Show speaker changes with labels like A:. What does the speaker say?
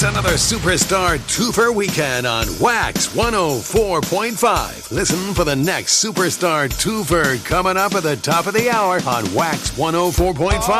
A: It's another Superstar Twofer weekend on Wax 104.5. Listen for the next Superstar Twofer coming up at the top of the hour on Wax 104.5.